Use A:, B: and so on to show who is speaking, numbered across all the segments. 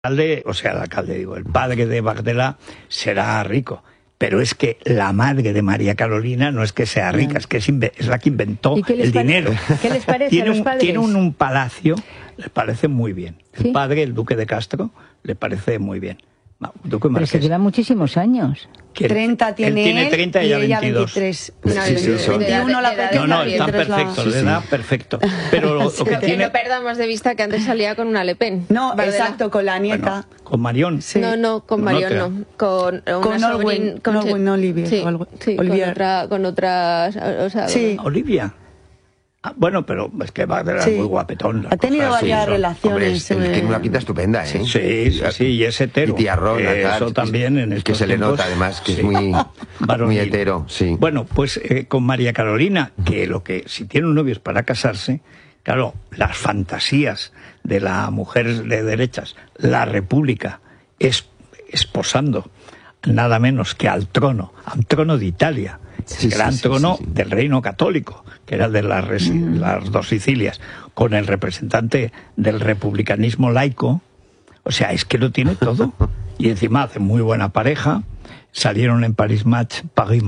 A: el padre de Bardella será rico, pero es que la madre de María Carolina no es que sea rica, es que es la que inventó el dinero.
B: ¿Qué les parece a los padres?
A: Tiene un palacio, les parece muy bien.
B: ¿Sí?
A: El padre, el duque de Castro, le parece muy bien.
B: Pero se lleva muchísimos años.
C: 30 tiene
A: él, tiene 30 y ella 22.
C: 23.
D: No,
C: 21 la pequeña.
A: No, están perfectos, le da perfecto. Pero lo que tiene...
D: No perdamos de vista que antes salía con una Le Pen.
C: No,
D: Bardella.
C: exacto, con la nieta.
A: Bueno, con Marion.
C: Sí.
D: No, con Marion no. Con
C: Olwen Olivier.
D: Sí,
C: o algo.
D: sí, con otras... O sea,
C: Sí.
A: Olivia. Bueno, pero es que Bardella es muy guapetón.
C: Ha tenido varias relaciones.
E: Hombre, tiene una pinta estupenda, ¿eh?
A: Sí, y es hetero.
E: Y tiarrona,
A: eso también en
E: que se le nota, además, que es muy hetero, sí.
A: Bueno, pues con María Carolina, si tiene un novio es para casarse, claro, las fantasías de la mujer de derechas, la República, esposando nada menos que al trono de Italia, el gran trono del reino católico, que era el de las dos Sicilias, con el representante del republicanismo laico. O sea, es que lo tiene todo. Y encima hace muy buena pareja. Salieron en Paris Match,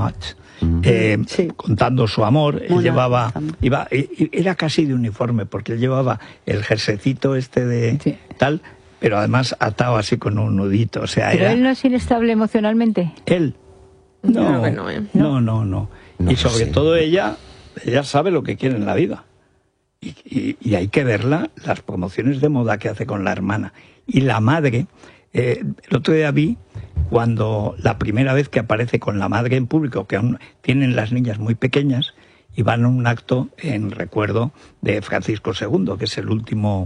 A: contando su amor. Él era casi de uniforme, porque él llevaba el jersecito tal, pero además atado así con un nudito. O sea,
B: ¿Pero él no es inestable emocionalmente?
A: Él. No. Y sobre todo ella sabe lo que quiere en la vida. Y hay que verla, las promociones de moda que hace con la hermana. Y la madre, el otro día vi cuando la primera vez que aparece con la madre en público, que aún tienen las niñas muy pequeñas, y van a un acto en recuerdo de Francisco II, que es el último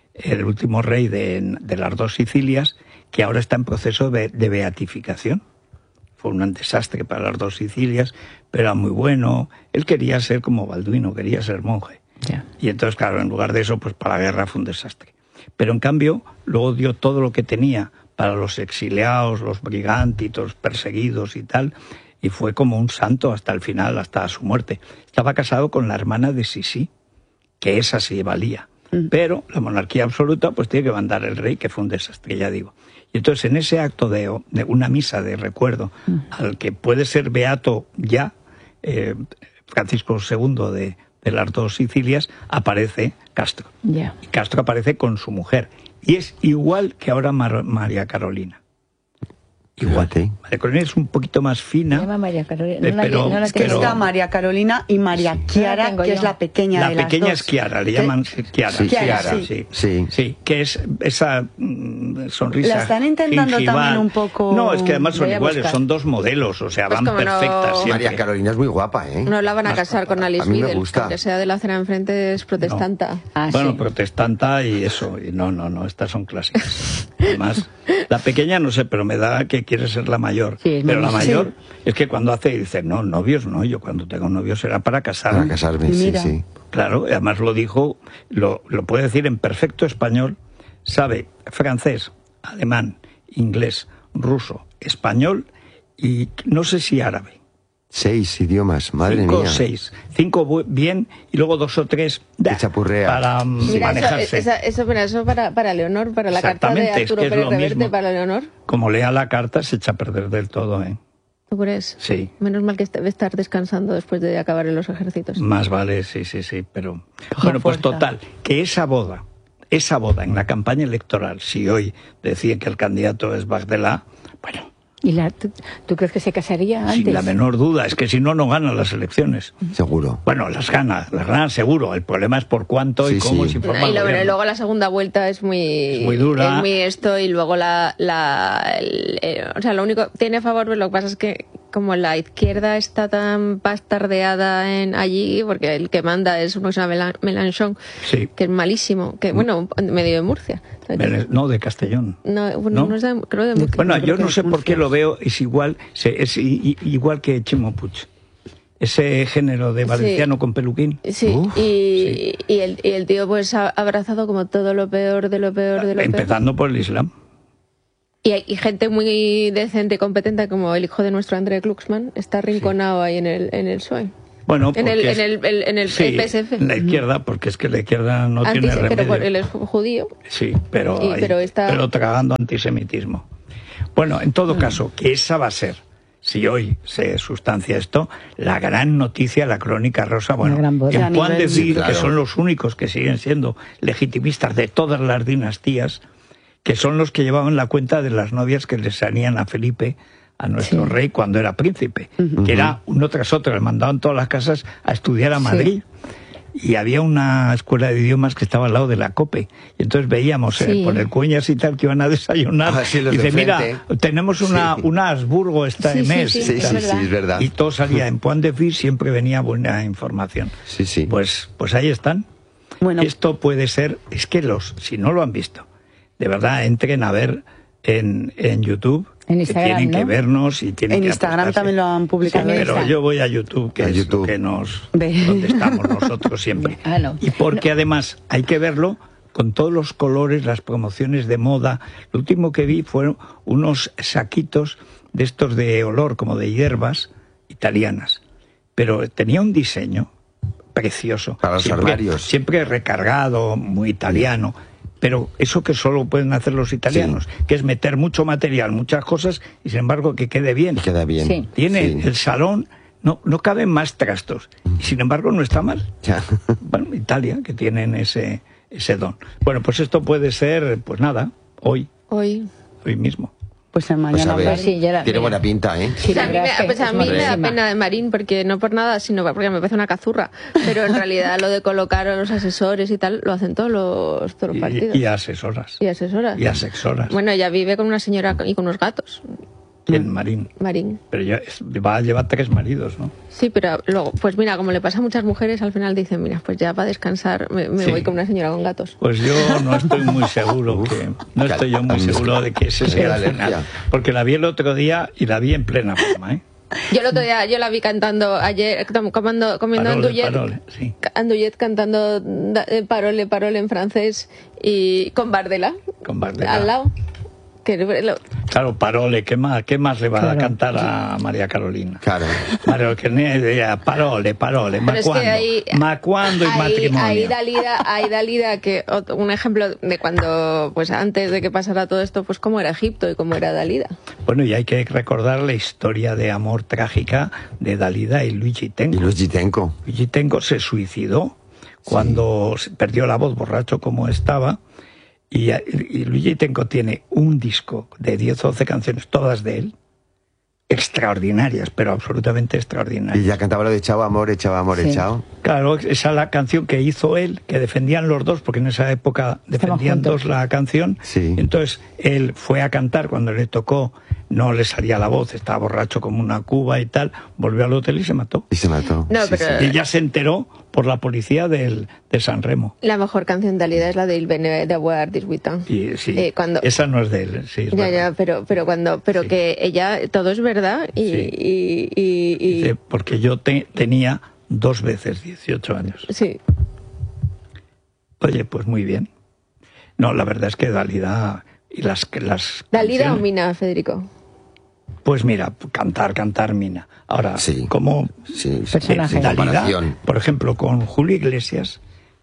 A: rey de las dos Sicilias, que ahora está en proceso de beatificación. Fue un desastre para las dos Sicilias, pero era muy bueno. Él quería ser como Balduino, quería ser monje.
B: Yeah.
A: Y entonces, claro, en lugar de eso, pues para la guerra fue un desastre. Pero en cambio, luego dio todo lo que tenía para los exiliados, los brigantitos, perseguidos y tal, y fue como un santo hasta el final, hasta su muerte. Estaba casado con la hermana de Sisi, que esa sí valía. Pero la monarquía absoluta pues tiene que mandar el rey, que fue un desastre, ya digo. Y entonces en ese acto de una misa de recuerdo al que puede ser beato ya Francisco II de las dos Sicilias, aparece Castro.
B: Yeah.
A: Y Castro aparece con su mujer. Y es igual que ahora María Carolina. Igual. María Carolina es un poquito más fina.
B: Se llama María Carolina.
C: Es que está María Carolina y María Chiara, que es la pequeña de las dos.
A: La pequeña es Chiara, le llaman Chiara.
C: Sí.
A: Que es esa sonrisa.
C: La están intentando
A: gingival.
C: también un poco.
A: No, es que además son iguales, son dos modelos, o sea,
D: pues
A: van perfectas.
D: No...
A: Siempre.
E: María Carolina es muy guapa, ¿eh?
D: No la van a casar con Alice Biddle, que sea de la acera enfrente es protestanta.
B: No.
A: Bueno, protestanta y eso. Y no, estas son clásicas. Además, la pequeña no sé, pero me da que quiere ser la mayor.
B: Sí,
A: pero la mayor es que cuando dice, no, novios no, yo cuando tenga un novio será para casarme.
E: Para casarme, sí.
A: Claro, además lo dijo, lo puede decir en perfecto español, sabe francés, alemán, inglés, ruso, español y no sé si árabe.
E: 6 idiomas, madre mía.
A: 5 o 6. 5 bien y luego 2 o 3 para manejarse.
D: Eso para Leonor, para la carta de Arturo Pérez Reverte para Leonor.
A: Como lea la carta se echa a perder del todo, ¿eh?
D: ¿Tú crees?
A: Sí.
D: Menos mal que debe estar descansando después de acabar en los ejércitos.
A: Más vale, sí, pero... Bueno, pues total, que esa boda en la campaña electoral, si hoy decían que el candidato es Bardella, bueno...
B: ¿Y tú crees que se casaría antes?
A: Sin la menor duda, es que si no gana las elecciones.
E: Seguro.
A: Bueno, las gana seguro. El problema es por cuánto y cómo se informa.
D: Y luego la segunda vuelta es muy
A: dura.
D: Es muy esto, y luego o sea, lo único tiene a favor, lo que pasa es que como la izquierda está tan bastardeada allí, porque el que manda es uno que se llama Mélenchon, que es malísimo, que bueno, medio de Murcia.
A: No, de Castellón.
D: No es creo de Murcia.
A: Bueno, yo no sé por qué lo veo, es igual que Chimo Puig. Ese género de valenciano con peluquín.
D: Sí, y el tío pues ha abrazado como todo lo peor de lo peor de lo peor.
A: Empezando por el Islam.
D: Y gente muy decente y competente como el hijo de nuestro André Glucksmann está arrinconado ahí en el PSOE.
A: Bueno,
D: en el PSF.
A: En la izquierda, porque es que la izquierda no tiene remedio.
D: Pero él es judío.
A: Sí, pero tragando antisemitismo. Bueno, en todo caso, que esa va a ser, si hoy se sustancia esto, la gran noticia, la crónica rosa. Bueno, que puedan decir que son los únicos que siguen siendo legitimistas de todas las dinastías, que son los que llevaban la cuenta de las novias que les salían a Felipe, a nuestro rey, cuando era príncipe, que era uno tras otro, le mandaban todas las casas a estudiar a Madrid. Y había una escuela de idiomas que estaba al lado de la COPE. Y entonces veíamos por el Cueñas y tal que iban a desayunar. Y dice, mira, tenemos una Habsburgo esta mes.
E: Sí, es verdad.
A: Y todo salía en Point de Vue, siempre venía buena información. Pues ahí están. Bueno. Esto puede ser, es que si no lo han visto, de verdad entren a ver en YouTube.
B: En Instagram,
A: tienen que vernos y tienen que
C: Instagram también lo han publicado.
A: Pero yo voy a YouTube, que es lo que donde estamos nosotros siempre. Y porque además hay que verlo con todos los colores, las promociones de moda. Lo último que vi fueron unos saquitos de estos de olor, como de hierbas italianas. Pero tenía un diseño precioso.
E: Para los armarios.
A: Siempre recargado, muy italiano. Pero eso que solo pueden hacer los italianos, que es meter mucho material, muchas cosas, y sin embargo que quede bien.
E: Queda bien.
B: Sí.
A: Tiene el salón, no caben más trastos, y sin embargo no está mal. Bueno, Italia, que tienen ese don. Bueno, pues esto puede ser, pues nada, hoy mismo.
C: Pues mañana
E: tiene buena pinta, ¿eh?
D: Sí, a mí me da pena de Marín, porque no por nada, sino porque me parece una cazurra. Pero en realidad lo de colocar a los asesores y tal, lo hacen todos los partidos.
A: Y asesoras.
D: Y asesoras.
A: Y asexoras.
D: Bueno, ella vive con una señora y con unos gatos.
A: ¿Quién? Marín.
D: Pero
A: ya va a llevar 3 maridos, ¿no?
D: Sí, pero luego, pues mira, como le pasa a muchas mujeres, al final dicen, mira, pues ya para descansar me voy con una señora con gatos.
A: Pues yo no estoy muy seguro de que ese sea el final. Porque la vi el otro día y la vi en plena forma, ¿eh?
D: Yo el otro día la vi cantando ayer, comiendo andouillet, cantando parole en francés y con Bardella. Al lado.
A: Claro, parole, ¿qué más le va a cantar a María Carolina?
E: Claro.
A: Parole, ma cuando y matrimonio.
D: Ahí Dalida, que un ejemplo de cuando, pues antes de que pasara todo esto, pues cómo era Egipto y cómo era Dalida.
A: Bueno, y hay que recordar la historia de amor trágica de Dalida y Luigi Tenco. Luigi Tenco se suicidó cuando perdió la voz, borracho como estaba. Y Luigi Tenco tiene un disco de 10 o 12 canciones, todas de él, extraordinarias, pero absolutamente extraordinarias.
E: Y ya cantaba lo de Chao Amor, Chao.
A: Claro, esa es la canción que hizo él, que defendían los dos, porque en esa época defendían dos la canción. Entonces él fue a cantar, cuando le tocó, no le salía la voz, estaba borracho como una cuba y tal, volvió al hotel y se mató. Y ella se enteró por la policía de San Remo.
D: La mejor canción de Dalida es la de Il Bene d'avoir 18 ans.
A: Esa no es de él, sí, es verdad.
D: Pero que ella, todo es verdad y
A: dice, porque yo tenía 2 veces 18 años.
D: Sí.
A: Oye, pues muy bien. No, la verdad es que Dalida y las
D: ¿Dalida o Mina, Federico?
A: Pues mira, cantar Mina. Ahora, como
E: Dalida,
A: por ejemplo, con Julio Iglesias,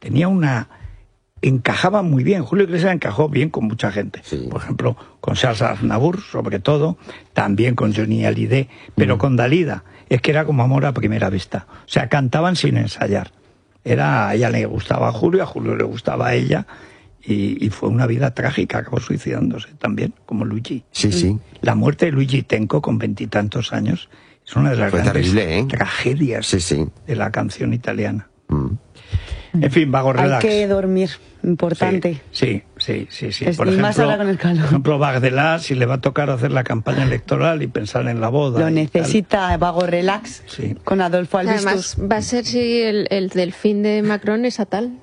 A: encajaba muy bien. Julio Iglesias encajó bien con mucha gente. Por ejemplo, con Charles Aznavour, sobre todo, también con Johnny Hallyday, pero con Dalida, es que era como amor a primera vista. O sea, cantaban sin ensayar. A ella le gustaba a Julio le gustaba a ella. Y fue una vida trágica, acabó suicidándose también, como Luigi. La muerte de Luigi Tenco con 20 y tantos años es una de las grandes tragedias de la canción italiana. En fin, vago relax.
C: Hay que dormir, importante.
A: Sí.
C: Por ejemplo, más ahora con el calor.
A: Por ejemplo, Bardella, si le va a tocar hacer la campaña electoral y pensar en la boda.
C: Lo necesita, vago relax, con Adolfo Albistus.
D: Además, va a ser si el delfín de Macron es Atal.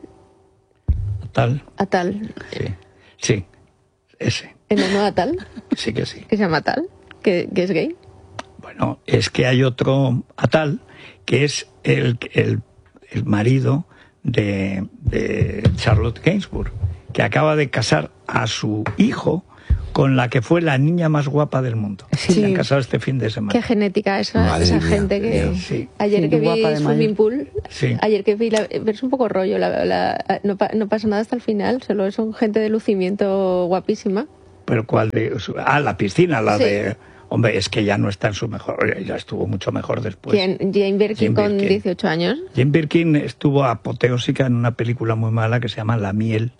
D: Atal.
A: Sí, ese.
D: ¿El nombre Atal?
A: Sí que sí.
D: ¿Que se llama Atal? ¿Que es gay?
A: Bueno, es que hay otro Atal, que es el marido de Charlotte Gainsbourg, que acaba de casar a su hijo con la que fue la niña más guapa del mundo.
B: Sí.
A: Se han casado este fin de semana.
D: Qué genética esa gente que...
A: Sí.
D: Ayer que vi Swimming Pool, ayer que vi... Pero es un poco rollo, no pasa nada hasta el final, solo son gente de lucimiento guapísima.
A: ¿Pero cuál de...? La piscina, de... Hombre, es que ya no está en su mejor... Ya estuvo mucho mejor después.
D: ¿Quién? Jane Birkin con 18 años.
A: Jane Birkin estuvo apoteósica en una película muy mala que se llama La miel,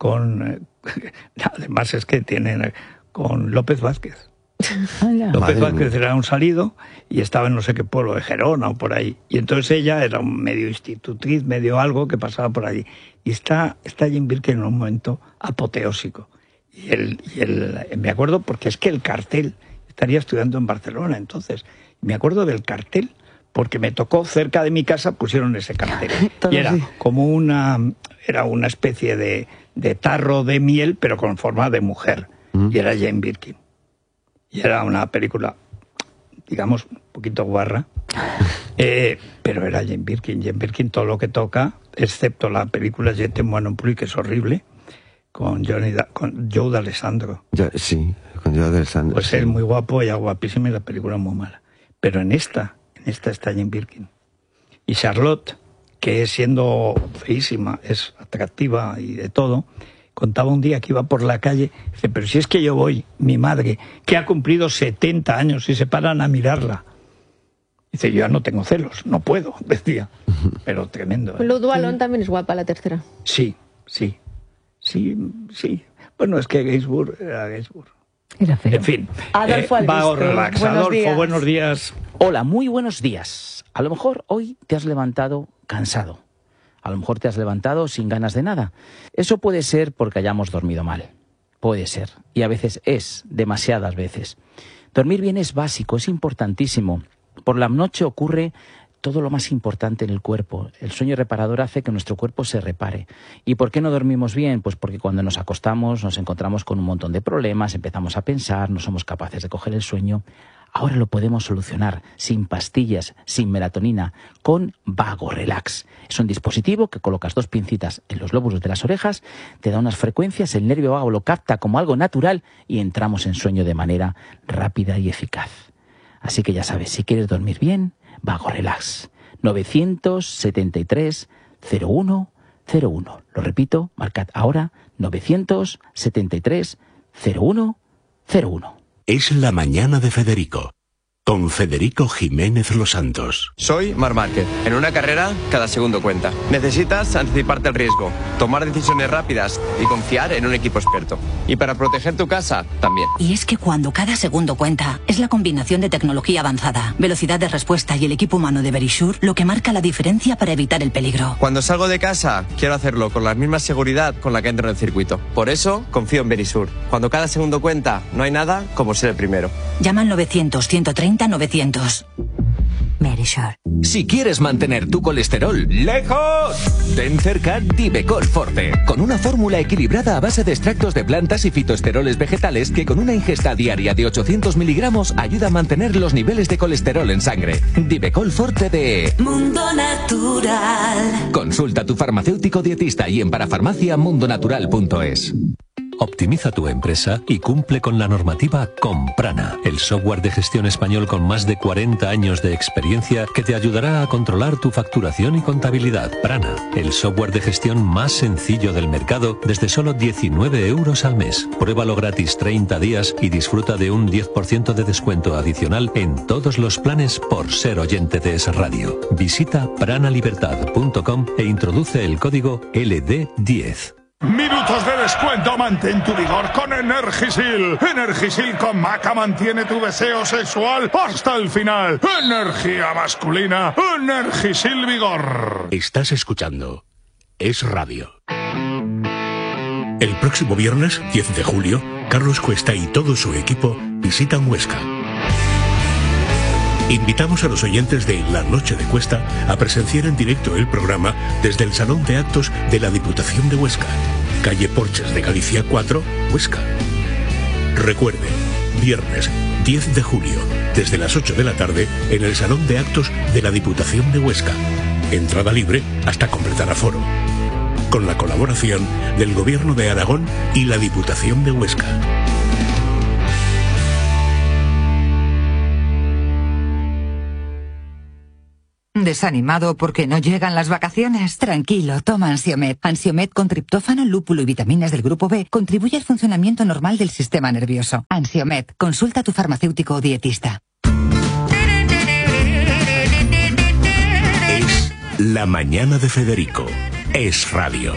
A: además es que tienen con López Vázquez. López Vázquez era un salido y estaba en no sé qué pueblo de Gerona o por ahí. Y entonces ella era un medio institutriz, medio algo que pasaba por allí. Y está Jane Birkin en un momento apoteósico. Y me acuerdo porque es que el cartel, estaría estudiando en Barcelona entonces, me acuerdo del cartel porque me tocó cerca de mi casa, pusieron ese cartel. Y era como una especie de tarro de miel, pero con forma de mujer. Y era Jane Birkin. Y era una película, digamos, un poquito guarra. Pero era Jane Birkin. Jane Birkin todo lo que toca, excepto la película Je t'aime moi non plus, que es horrible, con Joe D'Alessandro.
E: Sí, con Joe D'Alessandro.
A: Pues él muy guapo, ella guapísima y la película muy mala. Pero en esta está Jane Birkin. Y Charlotte, que siendo feísima, es atractiva y de todo, contaba un día que iba por la calle, dice, pero si es que yo voy, mi madre, que ha cumplido 70 años y se paran a mirarla. Dice, yo ya no tengo celos, no puedo, decía. Pero tremendo.
D: Luz Wallon también es guapa, la tercera.
A: Sí. Bueno, es que Gainsbourg era Gainsbourg.
B: Era feo.
A: En fin.
C: Adolfo
A: relax. Adolfo, buenos días.
F: Hola, muy buenos días. A lo mejor hoy te has levantado cansado. A lo mejor te has levantado sin ganas de nada. Eso puede ser porque hayamos dormido mal. Puede ser. Y a veces es, demasiadas veces. Dormir bien es básico, es importantísimo. Por la noche ocurre todo lo más importante en el cuerpo. El sueño reparador hace que nuestro cuerpo se repare. ¿Y por qué no dormimos bien? Pues porque cuando nos acostamos nos encontramos con un montón de problemas, empezamos a pensar, no somos capaces de coger el sueño. Ahora lo podemos solucionar sin pastillas, sin melatonina, con Vago Relax. Es un dispositivo que colocas 2 pincitas en los lóbulos de las orejas, te da unas frecuencias, el nervio vago lo capta como algo natural y entramos en sueño de manera rápida y eficaz. Así que ya sabes, si quieres dormir bien, Vago Relax. 973 01 01. Lo repito, marcad ahora 973 01 01.
G: Es la mañana de Federico, con Federico Jiménez Los Santos.
H: Soy Marc Márquez. En una carrera, cada segundo cuenta. Necesitas anticiparte al riesgo, tomar decisiones rápidas y confiar en un equipo experto. Y para proteger tu casa, también.
I: Y es que cuando cada segundo cuenta, es la combinación de tecnología avanzada, velocidad de respuesta y el equipo humano de Verisure lo que marca la diferencia para evitar el peligro.
H: Cuando salgo de casa, quiero hacerlo con la misma seguridad con la que entro en el circuito. Por eso, confío en Verisure. Cuando cada segundo cuenta, no hay nada como ser el primero.
I: Llama al 900-130-900. Verisure.
J: Si quieres mantener tu colesterol lejos, ten cerca Divecol Forte, con una fórmula equilibrada a base de extractos de plantas y fitoesteroles vegetales que con una ingesta diaria de 800 miligramos ayuda a mantener los niveles de colesterol en sangre. Divecol Forte de
I: Mundo Natural.
J: Consulta a tu farmacéutico dietista y en parafarmaciamundonatural.es.
G: Optimiza tu empresa y cumple con la normativa con Prana, el software de gestión español con más de 40 años de experiencia que te ayudará a controlar tu facturación y contabilidad. Prana, el software de gestión más sencillo del mercado desde solo 19 euros al mes. Pruébalo gratis 30 días y disfruta de un 10% de descuento adicional en todos los planes por ser oyente de Es Radio. Visita pranalibertad.com e introduce el código LD10.
K: Minutos de descuento, mantén tu vigor con Energisil. Energisil con maca mantiene tu deseo sexual hasta el final. Energía masculina, Energisil Vigor.
G: Estás escuchando Es Radio. El próximo viernes, 10 de julio, Carlos Cuesta y todo su equipo visitan Huesca. Invitamos a los oyentes de La Noche de Cuesta a presenciar en directo el programa desde el Salón de Actos de la Diputación de Huesca, calle Porches de Galicia 4, Huesca. Recuerde, viernes 10 de julio, desde las 8 de la tarde, en el Salón de Actos de la Diputación de Huesca. Entrada libre hasta completar aforo. Con la colaboración del Gobierno de Aragón y la Diputación de Huesca.
L: desanimado porque no llegan las vacaciones? Tranquilo, toma Ansiomed. Ansiomed con triptófano, lúpulo y vitaminas del grupo B contribuye al funcionamiento normal del sistema nervioso. Ansiomed, consulta a tu farmacéutico o dietista.
M: Es La Mañana de Federico. Es radio.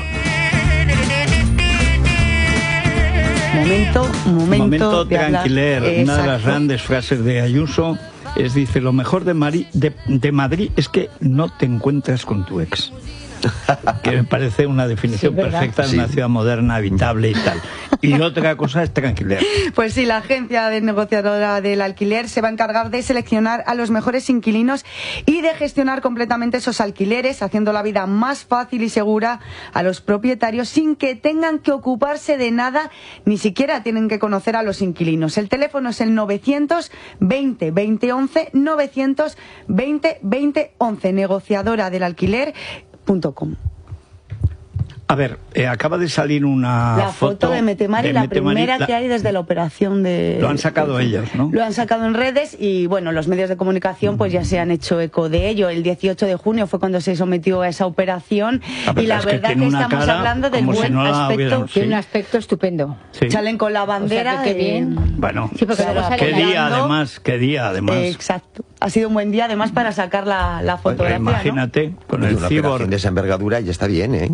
C: Momento
A: tranquiler. Una de las grandes frases de Ayuso dice, lo mejor de Madrid es que no te encuentras con tu ex. Que me parece una definición perfecta de una ciudad moderna, habitable y tal. Y otra cosa es tranquiler.
C: Pues sí, la agencia de negociadora del alquiler se va a encargar de seleccionar a los mejores inquilinos y de gestionar completamente esos alquileres, haciendo la vida más fácil y segura a los propietarios sin que tengan que ocuparse de nada, ni siquiera tienen que conocer a los inquilinos. El teléfono es el 920 20 11, 920 20 11, negociadora del alquiler.com.
A: A ver, acaba de salir una
C: foto de Metemari, la primera que hay desde la operación de...
A: Lo han sacado ellos, ¿no?
C: Lo han sacado en redes y, bueno, los medios de comunicación pues ya se han hecho eco de ello. El 18 de junio fue cuando se sometió a esa operación y la verdad que estamos hablando del buen aspecto.
B: Tiene un aspecto estupendo.
C: Sí. Salen con la bandera.
B: O sea, qué bien.
A: Bueno,
B: sí,
A: qué día además.
C: Exacto. Ha sido un buen día además para sacar la fotografía,
A: imagínate, ¿no? Con el cibor
E: de esa envergadura ya está bien, ¿eh?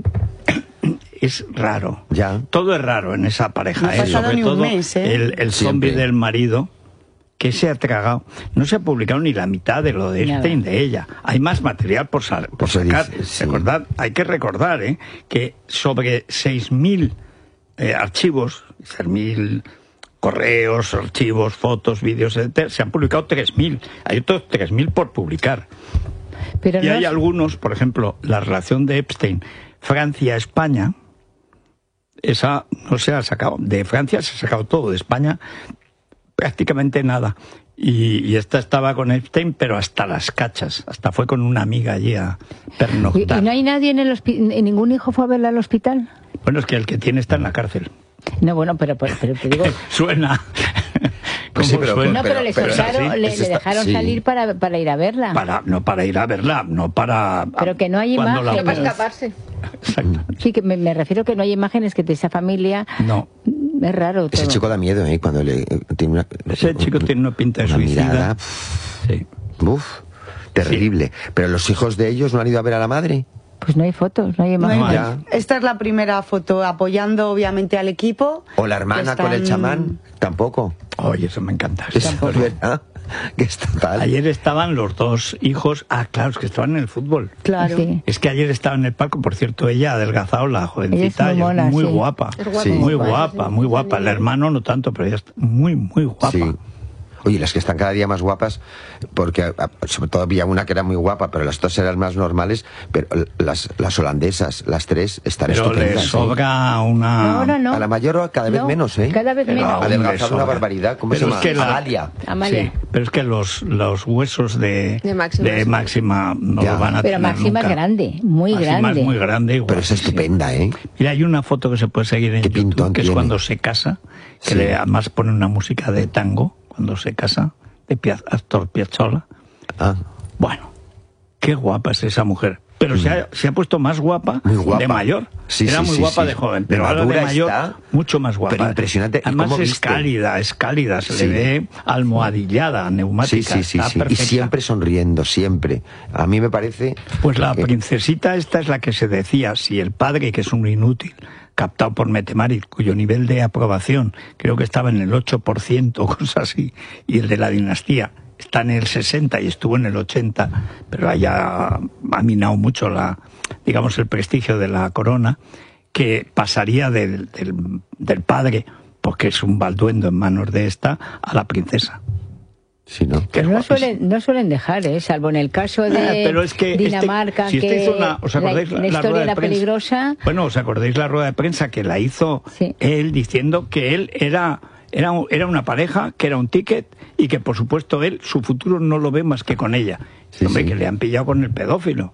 A: Es raro.
E: Ya.
A: Todo es raro en esa pareja.
C: No
A: sobre
C: ni
A: todo
C: un mes,
A: el zombie del marido que se ha tragado. No se ha publicado ni la mitad de lo de Epstein de ella. Hay más material por sacar. Recordad, hay que recordar que sobre 6.000 archivos, 6.000 correos, archivos, fotos, vídeos, etc., se han publicado 3.000. Hay otros 3.000 por publicar.
B: Pero
A: y hay algunos, por ejemplo, la relación de Epstein Francia-España, esa no se ha sacado. De Francia se ha sacado todo, de España prácticamente nada. Y esta estaba con Epstein, pero hasta las cachas. Hasta fue con una amiga allí a pernoctar.
B: ¿Y no hay nadie en el hospital? ¿Ningún hijo fue a verla al hospital?
A: Bueno, es que el que tiene está en la cárcel.
B: No, bueno, pero te digo...
A: Suena...
E: Pues sí, pero
B: le dejaron salir para ir a verla.
A: No para ir a verla, no para...
B: Pero que no hay imágenes.
D: Para escaparse.
A: Exacto.
B: Sí, que me refiero que no hay imágenes que de esa familia...
A: No.
B: Es raro todo.
E: Ese chico da miedo, cuando tiene
A: ese chico tiene una pinta de suicida.
E: Mirada, terrible. Sí. Pero los hijos de ellos no han ido a ver a la madre.
B: Pues no hay fotos, no hay imágenes.
C: Esta es la primera foto apoyando obviamente al equipo.
E: O la hermana con el chamán, tampoco.
A: Oye, eso me encanta.
E: ¿Verdad? Que es total.
A: Ayer estaban los dos hijos. Claro, es que estaban en el fútbol.
C: Claro.
B: Sí.
A: Es que ayer estaba en el palco, por cierto, ella ha adelgazado, la jovencita,
B: ella es muy, mona,
A: muy guapa.
E: Sí.
A: Muy guapa. El hermano no tanto, pero ella es muy guapa.
E: Sí. Oye, las que están cada día más guapas, porque sobre todo había una que era muy guapa, pero las otras eran más normales, pero las holandesas, las tres, están estupendas.
A: Pero le sobra una...
B: No.
E: A la mayor cada vez menos, ¿eh?
B: Cada vez menos.
E: Adelgazado una barbaridad. ¿Cómo se llama?
A: Amalia.
B: Sí,
A: pero es que los huesos de Máxima no lo van a
B: pero
A: tener
B: Máxima
A: nunca.
B: Es grande, muy grande.
A: Es muy grande.
E: Pero es estupenda, ¿eh?
A: Mira, hay una foto que se puede seguir en YouTube, que es cuando se casa, que además pone una música de tango, cuando se casa, de Astor Piazzolla. Bueno, qué guapa es esa mujer. Pero se ha puesto más guapa, de mayor. Era muy guapa de joven, pero ahora de mayor mucho más guapa.
E: Pero impresionante.
A: Además es cálida, se le ve almohadillada, neumática.
E: Sí. Y siempre sonriendo, siempre. A mí me parece...
A: Pues la princesita esta es la que se decía, si el padre, que es un inútil, captado por Metemari, cuyo nivel de aprobación creo que estaba en el 8%, cosas así, y el de la dinastía está en el 60 y estuvo en el 80, pero ha minado mucho el prestigio de la corona, que pasaría del padre, porque es un balduendo en manos de esta, a la princesa.
E: Sí, ¿no?
B: Pero no suelen dejar, salvo en el caso de
A: pero es que
B: Dinamarca,
A: si
B: que
A: ¿os acordáis
B: la historia era peligrosa.
A: Bueno, ¿os acordáis la rueda de prensa que la hizo él diciendo que él era una pareja, que era un ticket y que por supuesto su futuro no lo ve más que con ella? Que le han pillado con el pedófilo.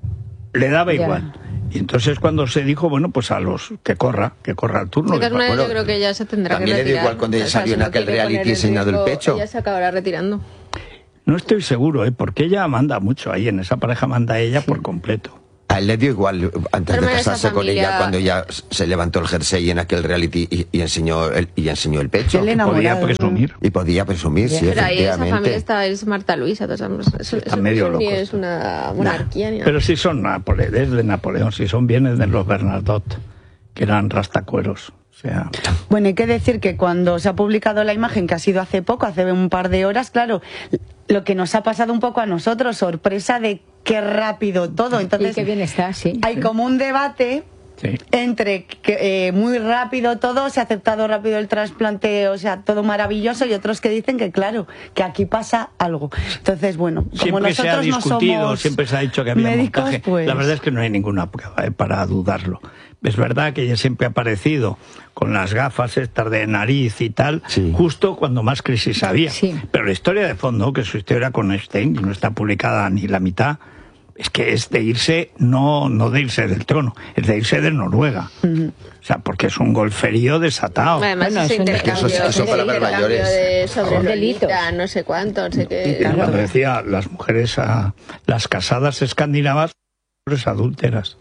A: Le daba igual. Y entonces cuando se dijo, bueno, pues a los que corra el turno.
D: De todas maneras, yo creo que ya se tendrá que retirar.
E: También le dio igual cuando ella salió en aquel reality enseñando el pecho.
D: Ella se acabará retirando.
A: No estoy seguro, porque ella manda mucho ahí, en esa pareja manda ella por completo.
E: A él le dio igual antes de casarse con ella, cuando ella se levantó el jersey en aquel reality y enseñó el pecho.
A: Y podía presumir.
E: Y podía presumir, sí,
D: pero
E: efectivamente.
D: ahí esa familia es Marta Luisa, eso
A: medio locos.
D: Es una monarquía. Ni nada.
A: Pero sí son es de Napoleón, sí son bienes de los Bernadotte, que eran rastacueros. O sea...
C: Bueno, hay que decir que cuando se ha publicado la imagen, que ha sido hace poco, hace un par de horas, claro, lo que nos ha pasado un poco a nosotros, sorpresa de qué rápido todo. Entonces,
B: y qué bien está, sí.
C: Hay como un debate entre que muy rápido todo, se ha aceptado rápido el trasplante, o sea, todo maravilloso, y otros que dicen que claro, que aquí pasa algo. Entonces, bueno, como
A: siempre
C: nosotros
A: se ha discutido,
C: no somos
A: siempre se ha dicho que había
C: médicos,
A: montaje.
C: Pues...
A: La verdad es que no hay ninguna prueba para dudarlo. Es verdad que ella siempre ha aparecido con las gafas estas de nariz y tal, justo cuando más crisis había. Sí. Pero la historia de fondo, que su historia con Einstein, y no está publicada ni la mitad, es que es de irse, no de irse del trono, es de irse de Noruega. O sea, porque es un golferío desatado.
D: Además,
E: bueno, eso para ver mayores.
D: Sobre delitos, no sé cuánto, no sé qué.
A: Y cuando decía las mujeres, las casadas escandinavas, mujeres adúlteras.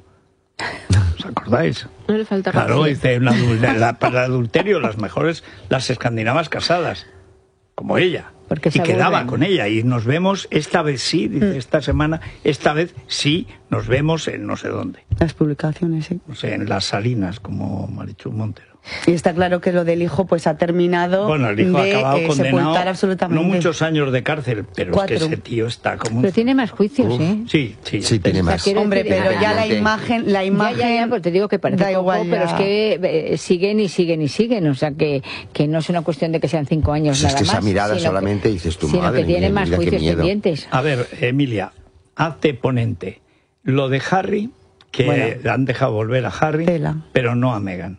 A: ¿Os acordáis?
D: No le falta
A: claro, dice, para el adulterio, las mejores, las escandinavas casadas, como ella.
B: Porque
A: y quedaba con ella. Y nos vemos, esta vez sí, dice, esta semana, esta vez sí, nos vemos en no sé dónde.
C: Las publicaciones, sí.
A: No sé, en Las Salinas, como Marichu Montero.
C: Y está claro que lo del hijo pues ha terminado
A: el hijo
C: de
A: ha acabado condenado,
C: absolutamente.
A: no muchos años de cárcel, pero 4. Es que ese tío está como...
B: Pero tiene más juicios, ¿eh?
A: Sí,
E: tiene más.
C: Hombre, pero ya la imagen...
B: Ya, pues te digo que parece poco, igual, pero es que siguen y siguen y siguen, o sea que no es una cuestión de que sean 5 años nada más.
E: Es que esa mirada solamente dices tu madre,
B: que tiene más juicios pendientes.
A: A ver, Emilia, hazte ponente. Lo de Harry, que han dejado volver a Harry, pero no a Meghan.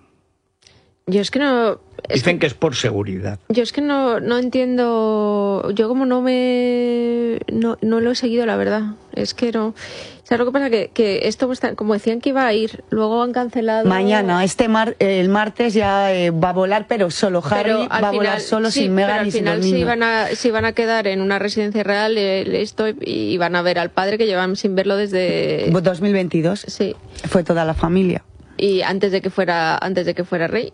D: Yo es que no...
A: Dicen que es por seguridad.
D: Yo es que no entiendo... Yo como no lo he seguido, la verdad. Es que no... ¿Sabes lo que pasa? Que esto, como decían que iba a ir, luego han cancelado...
C: Mañana, el martes ya va a volar, pero solo Harry va a volar solo, sin Meghan y sin los niños.
D: Se iban a quedar en una residencia real y van a ver al padre, que llevan sin verlo desde...
C: 2022.
D: Sí.
C: Fue toda la familia.
D: Y antes de que fuera rey.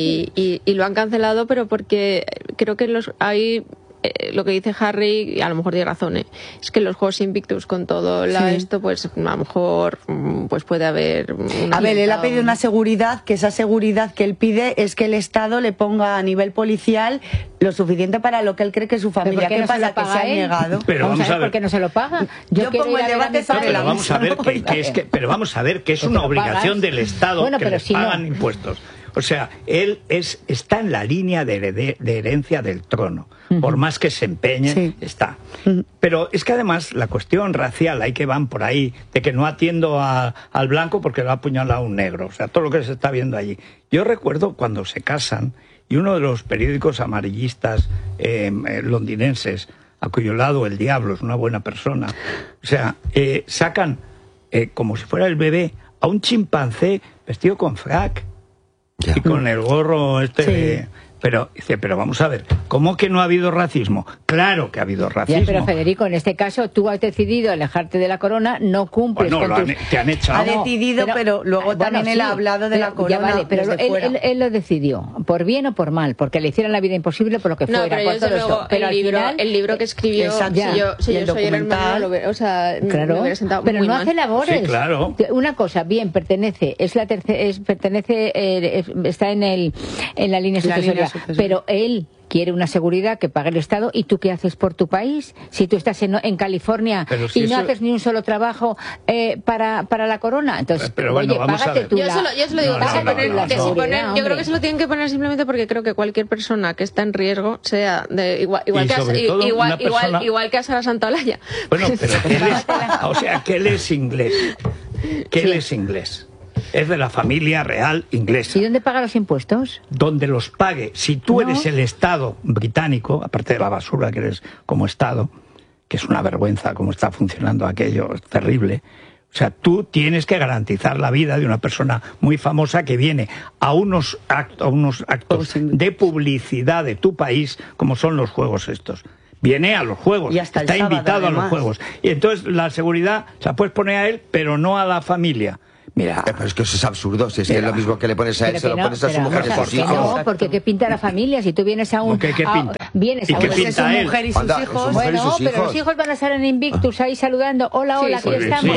D: Y lo han cancelado, pero porque creo que hay lo que dice Harry, y a lo mejor tiene razón, es que los Juegos Invictus con todo esto, pues a lo mejor pues puede haber...
C: A ver, él ha pedido una seguridad, que esa seguridad que él pide es que el Estado le ponga a nivel policial lo suficiente para lo que él cree que es su familia. ¿Qué pasa? Que se ha negado.
B: Pero vamos a ver por qué no se lo paga.
C: Yo pongo el debate sobre la mesa.
A: Pero vamos a ver que es una obligación del Estado que les pagan impuestos. O sea, él está en la línea de herencia del trono. Por más que se empeñe, está. Pero es que además la cuestión racial, hay que van por ahí, de que no atiendo al blanco porque lo ha apuñalado un negro. O sea, todo lo que se está viendo allí. Yo recuerdo cuando se casan, y uno de los periódicos amarillistas londinenses, a cuyo lado el diablo es una buena persona, o sea, sacan como si fuera el bebé a un chimpancé vestido con frac. Y con el gorro Pero vamos a ver, ¿cómo que no ha habido racismo? Claro que ha habido racismo.
B: Pero Federico, en este caso tú has decidido alejarte de la corona, no cumples con
A: te han echado.
C: Ha decidido, pero luego también él ha hablado de la corona.
B: Vale, pero él lo decidió, por bien o por mal, porque le hicieron la vida imposible por lo que fuera.
D: Pero el libro que escribió, si yo soy el hermano, o sea,
B: claro, me hubiera sentado pero muy no mal. Hace labores.
A: Sí, claro.
B: Una cosa, bien, está en la línea sucesoria. Pero él quiere una seguridad que pague el Estado, ¿y tú qué haces por tu país? Si tú estás en California y no haces ni un solo trabajo para la corona, entonces, págate tú
D: Yo se lo digo, yo creo que se lo tienen que poner simplemente porque creo que cualquier persona que está en riesgo, sea igual que a Sara Santaolalla.
A: Bueno, pero que él es inglés. Él es inglés. Es de la familia real inglesa.
B: ¿Y dónde paga los impuestos?
A: Donde los pague. Si tú eres el Estado británico, aparte de la basura que eres como Estado, que es una vergüenza cómo está funcionando aquello, es terrible. O sea, tú tienes que garantizar la vida de una persona muy famosa que viene a unos actos de publicidad de tu país, como son los juegos estos. Viene a los juegos,
C: y hasta
A: está invitado a los juegos. Y entonces la seguridad se la puedes poner a él, pero no a la familia. Mira,
E: pero es que eso es absurdo, si es que es lo mismo que le pones a él, se lo pones a su mujer y a sus hijos.
B: No, porque ¿qué pinta la familia? Si tú vienes a un...
A: ¿Qué pinta?
B: Vienes a
C: su mujer y sus hijos.
B: Bueno, pero los hijos van a estar en Invictus ahí saludando. Hola, hola, aquí estamos.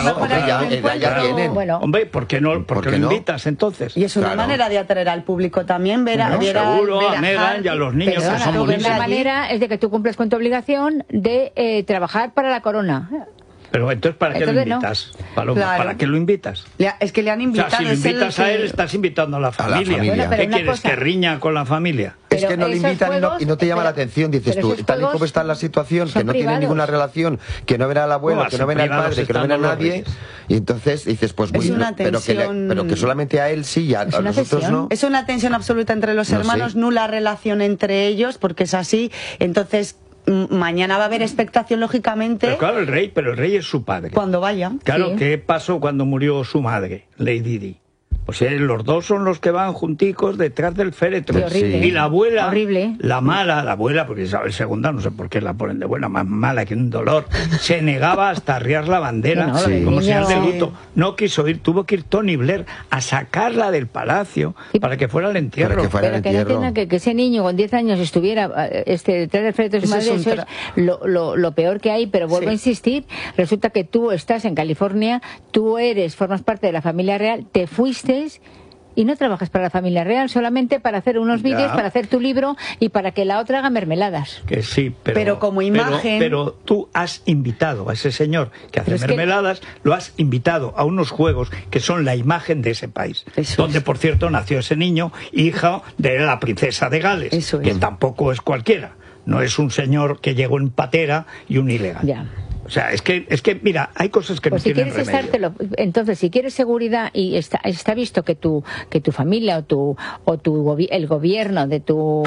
A: Bueno, hombre, ¿por qué no? ¿Por qué lo invitas entonces?
C: Y es una manera de atraer al público también,
A: seguro, a Megan y a los niños que son buenísimos.
B: La manera es de que tú cumples con tu obligación de trabajar para la corona.
A: Pero entonces, ¿para qué lo invitas, Paloma? Claro. ¿Para qué lo invitas?
C: Es que le han invitado.
A: O sea, si lo invitas a él, estás invitando a la familia. Bueno, ¿qué quieres? ¿Que riña con la familia?
E: Es que no le invitan y no te llama la atención. Dices tú, tal y como está la situación, que no tiene ninguna relación, que no ven al abuelo, que no ven al padre, que no ven a nadie. Y entonces dices, pues muy bien, pero que solamente a él sí y a nosotros no.
C: Es una tensión absoluta entre los hermanos, nula relación entre ellos, porque es así. Entonces, mañana va a haber expectación, lógicamente.
A: Pero claro, el rey es su padre.
C: Cuando vaya.
A: Claro, sí. ¿Qué pasó cuando murió su madre, Lady Di? Pues los dos son los que van junticos detrás del féretro. Y la abuela, la mala, la abuela, porque Isabel II, no sé por qué la ponen de buena, más mala que un dolor, se negaba hasta arriar la bandera como señal de luto. No quiso ir, tuvo que ir Tony Blair a sacarla del palacio para que fuera al entierro.
B: Pero que no entienda que ese niño con 10 años estuviera detrás del féretro de su madre, eso es lo peor que hay, pero vuelvo a insistir, resulta que tú estás en California, tú formas parte de la familia real, te fuiste y no trabajas para la familia real, solamente para hacer unos vídeos, para hacer tu libro y para que la otra haga mermeladas.
A: Que sí,
C: pero como imagen...
A: Pero tú has invitado a ese señor que hace mermeladas, lo has invitado a unos juegos que son la imagen de ese país. Donde, por cierto, nació ese niño, hija de la princesa de Gales, que tampoco es cualquiera. No es un señor que llegó en patera y un ilegal.
B: Ya.
A: O sea, es que mira, hay cosas que no tienen remedio.
B: Entonces, si quieres seguridad y está visto que tu familia el gobierno de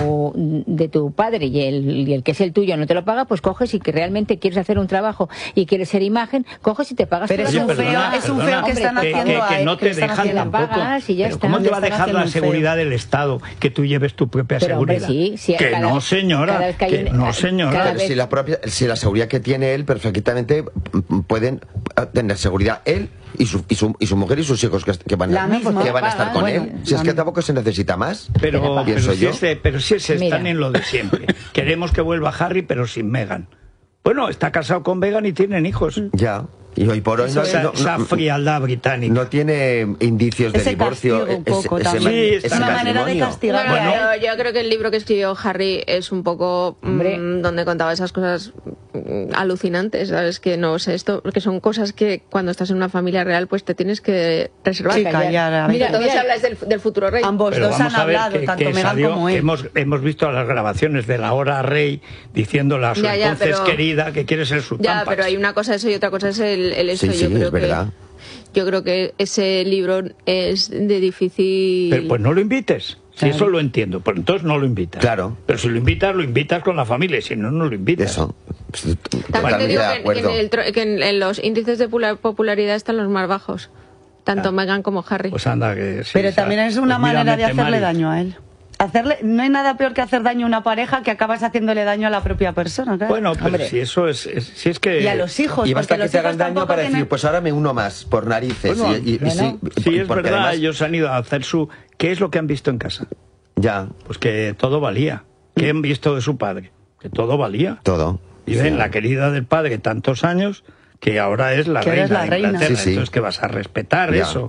B: tu padre y el que es el tuyo no te lo paga, pues coges y que realmente quieres hacer un trabajo y quieres ser imagen, coges y te pagas.
C: Pero es un feo que están haciendo
A: que no te dejan tampoco. ¿Cómo te va a dejar la seguridad del Estado que tú lleves tu propia seguridad? Que no, señora. No, señora.
E: Si la seguridad que tiene él perfectamente pueden tener seguridad él y su mujer y sus hijos que van a estar con él. Si es que tampoco se necesita más.
A: Pero si están en lo de siempre. Queremos que vuelva Harry, pero sin Meghan. Bueno, está casado con Meghan y tienen hijos.
E: Ya. Y hoy por hoy
A: esa frialdad británica.
E: No tiene indicios de divorcio.
C: Es una manera de castigar.
D: Bueno, yo creo que el libro que escribió Harry es un poco donde contaba esas cosas alucinantes, ¿sabes? Que no sé esto, porque son cosas que cuando estás en una familia real pues te tienes que reservar.
C: Sí, callar.
D: Mira, todos hablas del futuro rey.
C: Ambos dos han hablado, tanto Meghan como él.
A: Hemos visto las grabaciones de la hora rey diciéndole a su entonces querida que quiere ser su Tampax.
D: Ya, pero hay una cosa eso y otra cosa es el eso.
E: Sí, es verdad.
D: Yo creo que ese libro es de difícil...
A: Pero pues no lo invites. Si eso lo entiendo, pues entonces no lo invitas.
E: Claro.
A: Pero si lo invitas con la familia, si no, no lo invitas.
E: Eso.
D: También te digo que en los índices de popularidad están los más bajos. Tanto Meghan como Harry.
A: Pues anda que sí,
C: pero también es una manera de hacerle daño a él. No hay nada peor que hacer daño a una pareja que acabas haciéndole daño a la propia persona. Claro.
A: Bueno, pero si eso es que...
C: Y a los hijos.
E: Y basta que te hagan daño para decir, pues ahora me uno más, por narices.
A: Bueno, sí, es verdad, además... ellos han ido a hacer ¿Qué es lo que han visto en casa?
E: Ya.
A: Pues que todo valía. ¿Qué han visto de su padre? Que todo valía.
E: Todo.
A: Y ven, la querida del padre tantos años, que ahora es la reina de Inglaterra. Sí. Entonces que vas a respetar eso.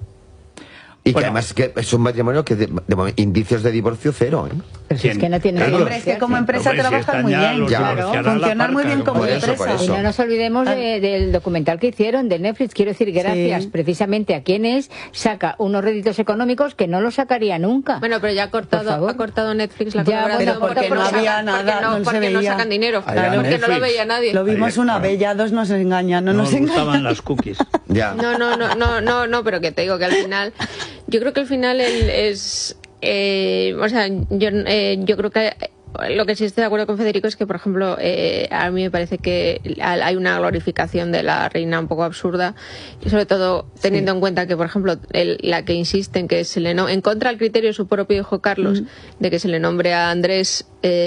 E: Y que además que es un matrimonio que de indicios de divorcio cero, ¿eh?
B: Pero si es que no tiene...
C: Hombre, es que como empresa trabajan muy bien. Funcionar muy bien como empresa.
B: Y no nos olvidemos del documental que hicieron de Netflix. Quiero decir, gracias precisamente a quienes saca unos réditos económicos que no los sacaría nunca.
D: Bueno, pero ya ha cortado Netflix la colaboración.
C: Porque no había nada,
D: porque no sacan dinero. Porque no lo veía nadie.
C: Lo vimos una vez, ya dos nos engañan. No nos
A: gustaban las cookies.
E: Ya.
D: No, pero que te digo que al final... Yo creo que al final es... o sea, yo creo que lo que sí estoy de acuerdo con Federico es que, por ejemplo, a mí me parece que hay una glorificación de la reina un poco absurda, y sobre todo teniendo en cuenta que, por ejemplo, la que insiste en que se le en contra del criterio de su propio hijo Carlos, de que se le nombre a Andrés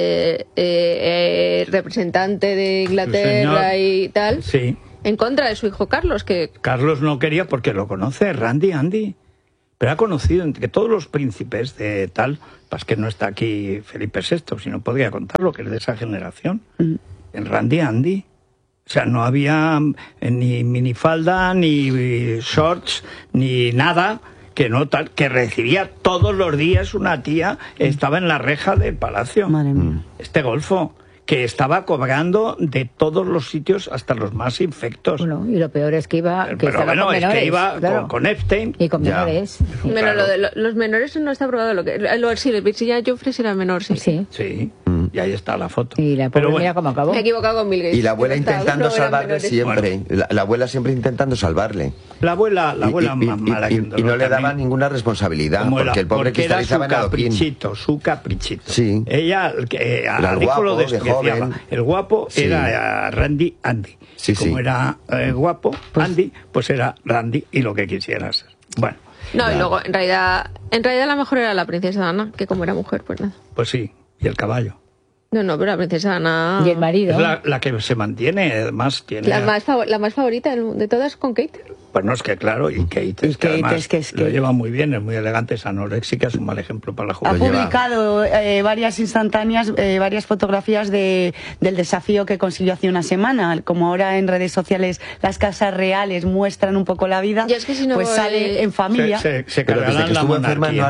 D: representante de Inglaterra y tal, en contra de su hijo Carlos, que
A: Carlos no quería porque lo conoce, Randy Andy. Pero ha conocido entre todos los príncipes de tal, pues que no está aquí Felipe VI, si no podría contarlo, que es de esa generación, en Randy Andy. O sea, no había ni minifalda, ni shorts, ni nada, que no tal, que recibía todos los días una tía, estaba en la reja del palacio.
C: Madre mía.
A: Este golfo, que estaba cobrando de todos los sitios, hasta los más infectos.
B: Bueno, y lo peor es que iba, que
A: pero bueno, es que iba con Epstein.
B: Y con menores.
D: Bueno, lo de los menores no está probado. Sí, Virginia Giuffre era menor, sí.
A: Sí. Y ahí está la foto.
B: Y la pobre mira cómo acabó.
D: Me he equivocado con Bill Gates.
E: Y la abuela intentando salvarle siempre. Bueno. La abuela siempre intentando salvarle.
A: La abuela más mala.
E: Y no le daba ninguna responsabilidad, porque el pobre cristalizaba en adoquín.
A: Su caprichito.
E: Sí.
A: Ella, a Rico lo despreciaba. El guapo era Randy Andy. Como era guapo, Andy, pues era Randy y lo que quisiera ser. Bueno.
D: No, y luego, en realidad la mejor era la princesa Ana, que como era mujer, pues nada.
A: Pues sí, y el caballo.
D: No, pero la princesa Ana...
B: Y el marido.
A: Es la que se mantiene, además tiene...
D: La más favorita de todas con Kate.
A: Pues no, es que claro, y Kate es que además lo lleva muy bien, es muy elegante, es anoréxica, es un mal ejemplo para la juventud.
C: Ha publicado varias instantáneas, varias fotografías del desafío que consiguió hace una semana. Como ahora en redes sociales las casas reales muestran un poco la vida,
D: es que si no
C: pues sale en familia.
E: Pero desde que estuvo enferma no ha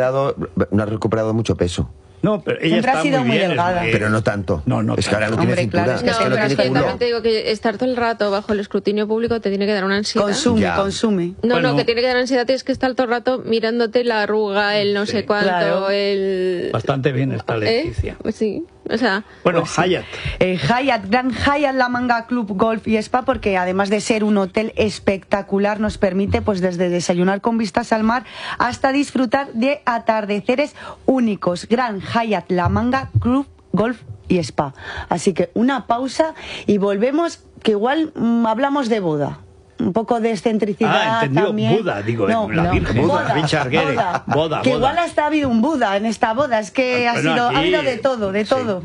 E: recuperado mucho peso.
A: No, pero ella
C: siempre
A: está
C: ha sido muy delgada.
E: Pero no tanto.
A: No,
E: es que ahora no tiene cintura.
C: Claro,
E: es que no tiene culo.
D: También te digo que estar todo el rato bajo el escrutinio público te tiene que dar una ansiedad.
C: Consume.
D: No, que tiene que dar ansiedad, tienes que estar todo el rato mirándote la arruga, el no sé cuánto,
C: claro.
A: Bastante bien está Leticia.
D: Pues sí. O sea,
A: bueno, Hyatt.
C: Gran Hyatt La Manga Club Golf y Spa, porque además de ser un hotel espectacular, nos permite pues desde desayunar con vistas al mar hasta disfrutar de atardeceres únicos. Gran Hyatt La Manga Club Golf y Spa. Así que una pausa y volvemos, que igual hablamos de boda. Un poco de excentricidad también.
A: Buda, digo, la Virgen, Richard Gere. Boda.
C: Que igual hasta ha habido un Buda en esta boda, es que ha habido de todo, todo.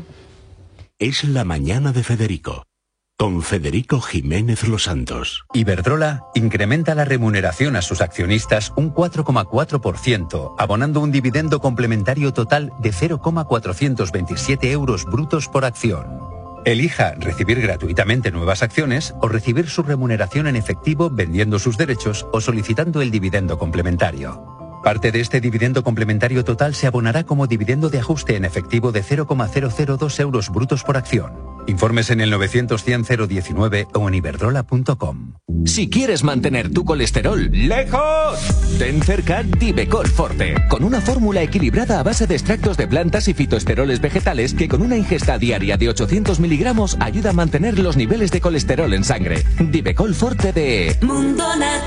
M: Es la mañana de Federico, con Federico Jiménez Los Santos.
N: Iberdrola incrementa la remuneración a sus accionistas un 4,4%, abonando un dividendo complementario total de 0,427 euros brutos por acción. Elija recibir gratuitamente nuevas acciones o recibir su remuneración en efectivo vendiendo sus derechos o solicitando el dividendo complementario. Parte de este dividendo complementario total se abonará como dividendo de ajuste en efectivo de 0,002 euros brutos por acción. Informes en el 900-100-019 o en iberdrola.com.
J: Si quieres mantener tu colesterol lejos, ten cerca Divecol Forte, con una fórmula equilibrada a base de extractos de plantas y fitoesteroles vegetales que con una ingesta diaria de 800 miligramos ayuda a mantener los niveles de colesterol en sangre. Divecol Forte de
O: Mundo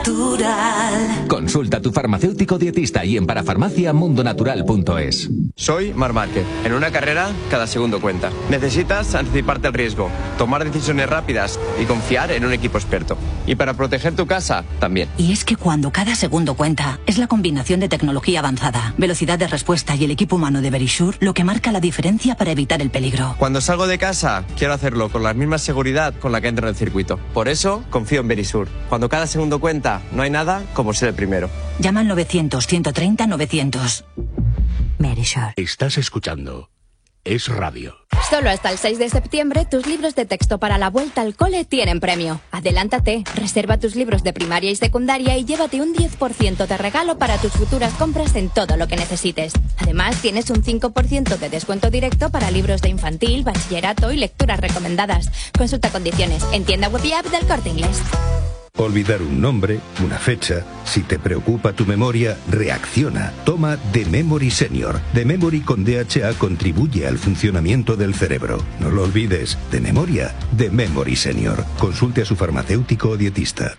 O: Natural.
J: Consulta a tu farmacéutico dietista y en parafarmaciamundonatural.es.
H: Soy Marc Márquez. En una carrera, cada segundo cuenta. Necesitas anticiparte al riesgo, tomar decisiones rápidas y confiar en un equipo experto. Y para proteger tu casa, también.
I: Y es que cuando cada segundo cuenta, es la combinación de tecnología avanzada, velocidad de respuesta y el equipo humano de Verisure lo que marca la diferencia para evitar el peligro.
H: Cuando salgo de casa, quiero hacerlo con la misma seguridad con la que entro en el circuito. Por eso, confío en Verisure. Cuando cada segundo cuenta, no hay nada como ser el primero.
I: Llama al 900-130-900. Verisure.
M: Estás escuchando Es Radio.
P: Solo hasta el 6 de septiembre tus libros de texto para la vuelta al cole tienen premio. Adelántate, reserva tus libros de primaria y secundaria y llévate un 10% de regalo para tus futuras compras en todo lo que necesites. Además, tienes un 5% de descuento directo para libros de infantil, bachillerato y lecturas recomendadas. Consulta condiciones en tienda web y app del Corte Inglés.
Q: Olvidar un nombre, una fecha. Si te preocupa tu memoria, reacciona. Toma The Memory Senior. The Memory con DHA contribuye al funcionamiento del cerebro. No lo olvides. De memoria, The Memory Senior. Consulte a su farmacéutico o dietista.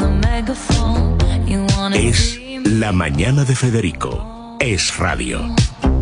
M: Es la mañana de Federico. Es Radio.